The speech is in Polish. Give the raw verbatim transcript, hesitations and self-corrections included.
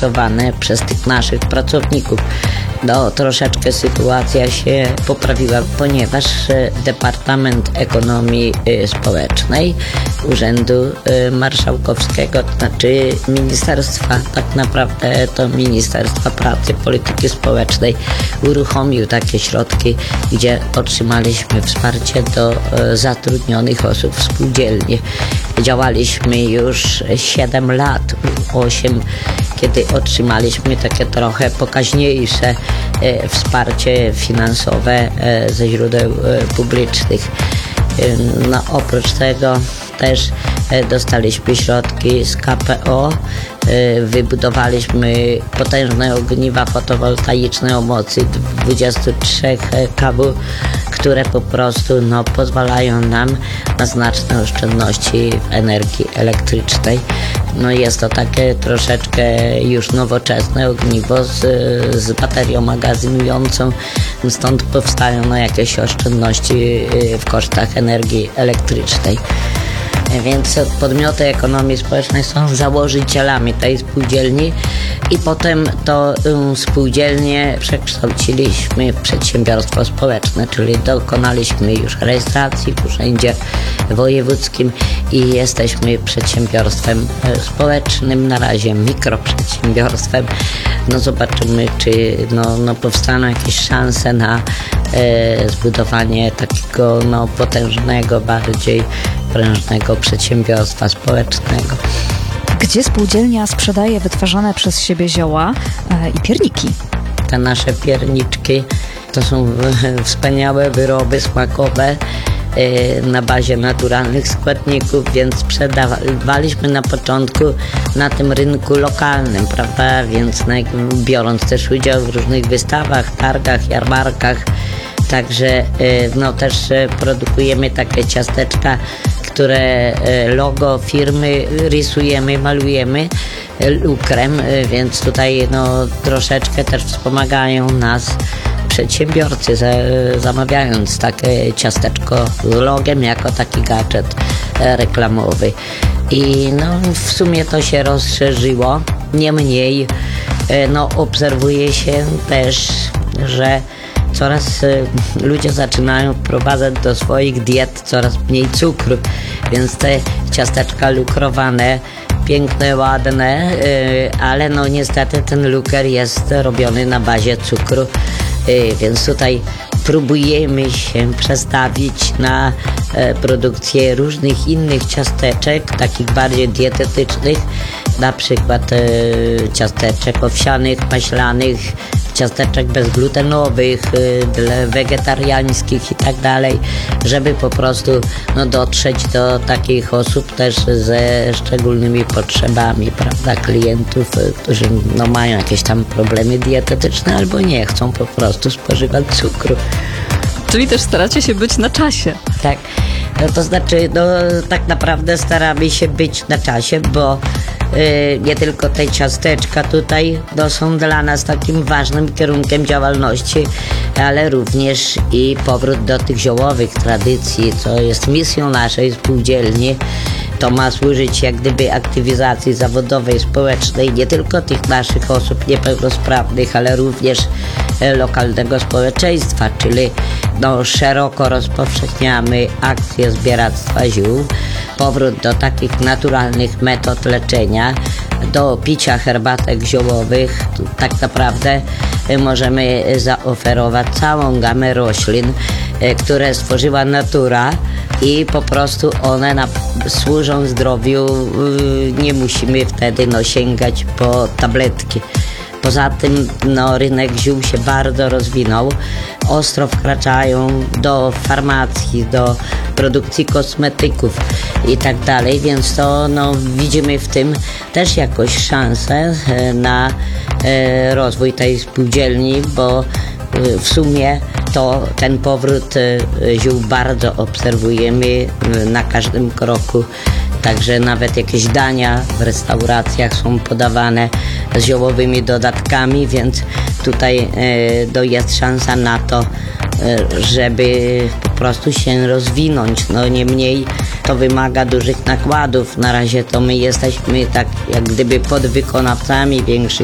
zainteresowane przez tych naszych pracowników. No, troszeczkę sytuacja się poprawiła, ponieważ Departament Ekonomii Społecznej Urzędu Marszałkowskiego, to znaczy ministerstwa, tak naprawdę to Ministerstwa Pracy, Polityki Społecznej, uruchomił takie środki, gdzie otrzymaliśmy wsparcie do zatrudnionych osób w spółdzielni. Działaliśmy już siedem lat, osiem, kiedy otrzymaliśmy takie trochę pokaźniejsze e, wsparcie finansowe e, ze źródeł e, publicznych. E, no, oprócz tego też e, dostaliśmy środki z K P O, e, wybudowaliśmy potężne ogniwa fotowoltaiczne o mocy dwadzieścia trzy kilowattów, które po prostu no, pozwalają nam na znaczne oszczędności w energii elektrycznej. No jest to takie troszeczkę już nowoczesne ogniwo z, z baterią magazynującą, stąd powstają no, jakieś oszczędności w kosztach energii elektrycznej. Więc podmioty ekonomii społecznej są założycielami tej spółdzielni i potem to um, spółdzielnie przekształciliśmy w przedsiębiorstwo społeczne, czyli dokonaliśmy już rejestracji w Urzędzie Wojewódzkim i jesteśmy przedsiębiorstwem społecznym, na razie mikroprzedsiębiorstwem. No zobaczymy, czy no, no powstaną jakieś szanse na e, zbudowanie takiego no, potężnego, bardziej prężnego przedsiębiorstwa społecznego. Gdzie spółdzielnia sprzedaje wytwarzane przez siebie zioła e, i pierniki? Te nasze pierniczki to są wspaniałe wyroby smakowe e, na bazie naturalnych składników, więc sprzedawaliśmy na początku na tym rynku lokalnym, prawda? Więc no, biorąc też udział w różnych wystawach, targach, jarmarkach, także no, też produkujemy takie ciasteczka, które logo firmy rysujemy, malujemy lukrem, więc tutaj no, troszeczkę też wspomagają nas przedsiębiorcy, zamawiając takie ciasteczko z logiem jako taki gadżet reklamowy. I no, w sumie to się rozszerzyło. Niemniej no, obserwuje się też, że coraz y, ludzie zaczynają wprowadzać do swoich diet coraz mniej cukru, więc te ciasteczka lukrowane, piękne, ładne, y, ale no niestety ten luker jest robiony na bazie cukru, y, więc tutaj próbujemy się przestawić na e, produkcję różnych innych ciasteczek, takich bardziej dietetycznych, na przykład e, ciasteczek owsianych, maślanych, ciasteczek bezglutenowych, y, wegetariańskich i tak dalej, żeby po prostu no, dotrzeć do takich osób też ze szczególnymi potrzebami, prawda, klientów, y, którzy no, mają jakieś tam problemy dietetyczne albo nie chcą po prostu spożywać cukru. Czyli też staracie się być na czasie. Tak, no, to znaczy no, tak naprawdę staramy się być na czasie, bo Yy, nie tylko te ciasteczka tutaj no, są dla nas takim ważnym kierunkiem działalności, ale również i powrót do tych ziołowych tradycji, co jest misją naszej spółdzielni. To ma służyć jak gdyby aktywizacji zawodowej, społecznej nie tylko tych naszych osób niepełnosprawnych, ale również e, lokalnego społeczeństwa, czyli no, szeroko rozpowszechniamy akcje zbieractwa ziół, powrót do takich naturalnych metod leczenia, do picia herbatek ziołowych. Tak naprawdę możemy zaoferować całą gamę roślin, które stworzyła natura i po prostu one na, służą zdrowiu, nie musimy wtedy no, sięgać po tabletki. Poza tym no, rynek ziół się bardzo rozwinął, ostro wkraczają do farmacji, do produkcji kosmetyków i tak dalej, więc to no, widzimy w tym też jakąś szansę na e, rozwój tej spółdzielni, bo e, w sumie to ten powrót e, ziół bardzo obserwujemy e, na każdym kroku. Także nawet jakieś dania w restauracjach są podawane z ziołowymi dodatkami, więc tutaj e, no, jest szansa na to, e, żeby po prostu się rozwinąć. No niemniej to wymaga dużych nakładów. Na razie to my jesteśmy tak jak gdyby podwykonawcami większych